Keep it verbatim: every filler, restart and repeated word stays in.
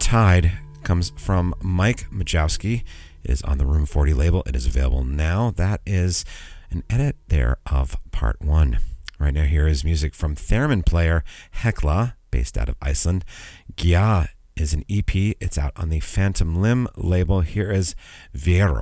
Tide comes from Mike Majowski. It is on the Room forty label. It is available now. That is an edit there of part one. Right now, here is music from theremin player Hekla, based out of Iceland. Gya is an E P. It's out on the Phantom Limb label. Here is Viero.